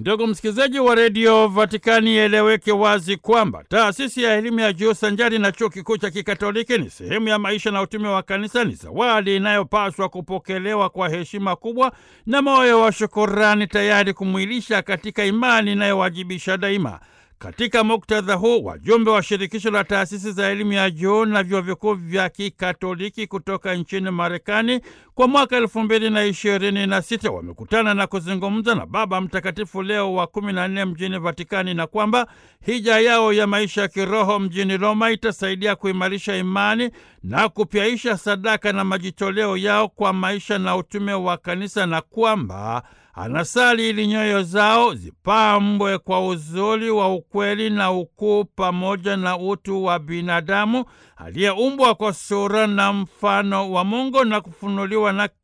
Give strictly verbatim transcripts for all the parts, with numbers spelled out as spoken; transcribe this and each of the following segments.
Ndugu msikilizaji wa redio Vatikani, ieleweke wazi kwamba taasisi ya elimu ya juu sanjari na chuo kikuu cha Kikatoliki ni sehemu ya maisha na utume wa kanisa. Ni zawadi inayopaswa kupokelewa kwa heshima kubwa na moyo wa shukurani, tayari kumwilisha katika imani inayowajibisha daima. Katika muktadha huu, wajumbe wa shirikisho la taasisi za elimu ya juu na vyuo vikuu vya Kikatoliki kutoka nchini Marekani kwa mwaka elfu mbili na ishirini na sita wamekutana na kuzungumza na Baba Mtakatifu Leo wa kumi na nne mjini Vatikani, na kwamba hija yao ya maisha ya kiroho mjini Roma itasaidia kuimarisha imani na kupyaisha sadaka na majitoleo yao kwa maisha na utume wa kanisa, na kwamba anasali ili nyoyo zao zipambwe kwa uzuri wa ukweli na ukuu pamoja na utu wa binadamu aliyeumbwa kwa sura na mfano wa Mungu na kufunuliwa na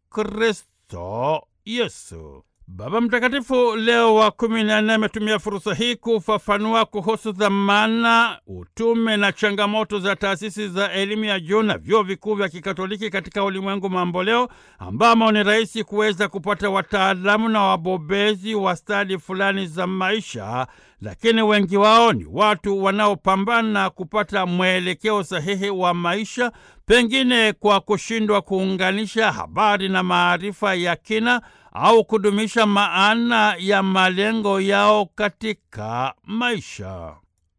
Kristo Yesu. Baba Mtakatifu Leo wa kumi na nne ametumia fursa hii kufafanua kuhusu dhamana, utume na changamoto za taasisi za elimu ya juu na vyuo vikuu vya Kikatoliki katika ulimwengu mamboleo, ambamo ni rahisi kuweza kupata wataalamu na wabobezi wa stadi fulani za maisha, lakini wengi wao ni watu wanaopambana kupata mwelekeo sahihi wa maisha, pengine kwa kushindwa kuunganisha habari na maarifa ya kina au kudumisha maana ya malengo yao katika maisha.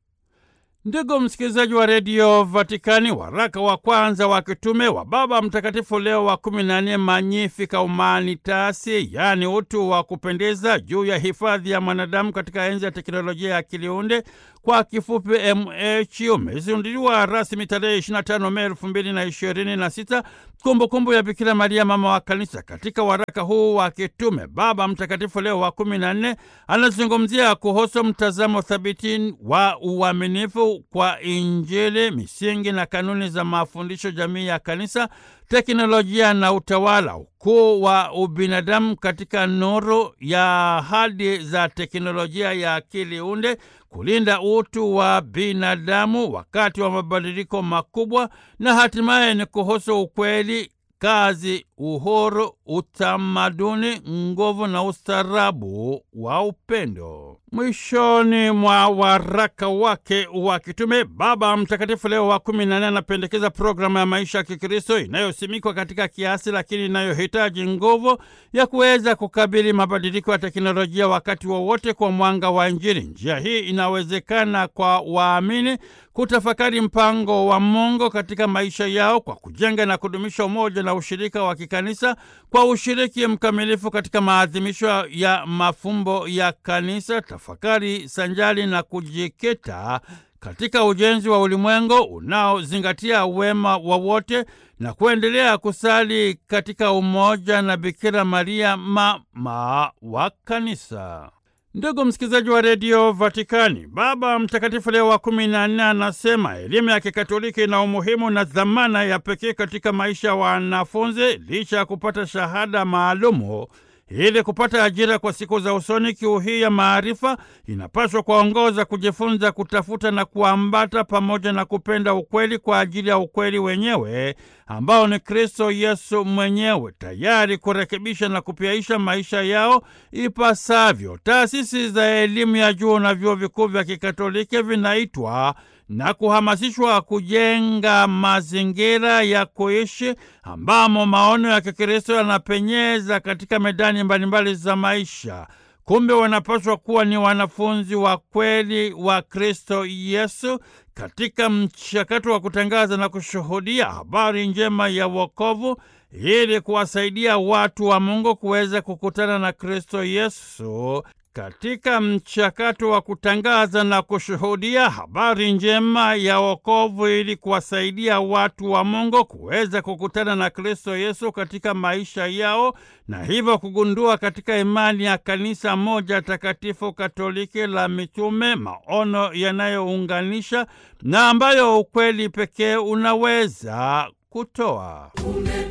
Ndugu msikilizaji wa redio Vatikani, waraka wa kwanza wa kitume wa Baba Mtakatifu Leo wa kumi na nne, Magnificat Humanitatis, yaani utu wa kupendeza, juu ya hifadhi ya mwanadamu katika enzi ya teknolojia ya akili unde, kwa kifupi M H, umezinduliwa rasmi tarehe ishirini na tano Mei elfu mbili na ishirini na sita, kumbukumbu ya Bikira Maria mama wa kanisa. Katika waraka huu wa kitume, Baba Mtakatifu Leo wa kumi na nne anazungumzia kuhusu mtazamo thabiti wa uaminifu kwa Injili, misingi na kanuni za mafundisho jamii ya kanisa, teknolojia na utawala, ukuu wa ubinadamu katika nuru ya ahadi za teknolojia ya akili unde, kulinda utu wa binadamu wakati wa mabadiliko makubwa, na hatimaye ni kuhusu ukweli, kazi, uhuru, utamaduni, nguvu na ustaarabu wa upendo. Mwishoni mwa waraka wake wa kitume, Baba Mtakatifu Leo wa kumi na nne anapendekeza programu ya maisha ya Kikristo inayosimikwa katika kiasi, lakini inayohitaji nguvu ya kuweza kukabili mabadiliko ya teknolojia wakati wowote wa kwa mwanga wa Injili. Njia hii inawezekana kwa waamini kutafakari mpango wa Mungu katika maisha yao kwa kujenga na kudumisha umoja na ushirika wa kikanisa, kwa ushiriki mkamilifu katika maadhimisho ya mafumbo ya kanisa, tafakari sanjali na kujikita katika ujenzi wa ulimwengu unaozingatia wema wa wote, na kuendelea kusali katika umoja na Bikira Maria mama wa kanisa. Ndugu msikilizaji wa redio Vatikani, Baba Mtakatifu Leo wa kumi na nne anasema elimu ya Kikatoliki ina umuhimu na dhamana ya pekee katika maisha ya wanafunzi. Licha ya kupata shahada maalumu ili kupata ajira kwa siku za usoni, kiu hii ya maarifa inapaswa kuongoza kujifunza, kutafuta na kuambata, pamoja na kupenda ukweli kwa ajili ya ukweli wenyewe ambao ni Kristo Yesu mwenyewe, tayari kurekebisha na kupyaisha maisha yao ipasavyo. Taasisi za elimu ya juu na vyuo vikuu vya Kikatoliki vinaitwa na kuhamasishwa kujenga mazingira ya kuishi ambamo maono ya Kikristo yanapenyeza katika medani mbalimbali za maisha. Kumbe wanapaswa kuwa ni wanafunzi wa kweli wa Kristo Yesu katika mchakato wa kutangaza na kushuhudia habari njema ya wokovu, ili kuwasaidia watu wa Mungu kuweza kukutana na Kristo Yesu katika mchakato wa kutangaza na kushuhudia habari njema ya wokovu, ili kuwasaidia watu wa Mungu kuweza kukutana na Kristo Yesu katika maisha yao, na hivyo kugundua katika imani ya kanisa moja takatifu Katoliki la mitume maono yanayounganisha na ambayo ukweli pekee unaweza kutoa.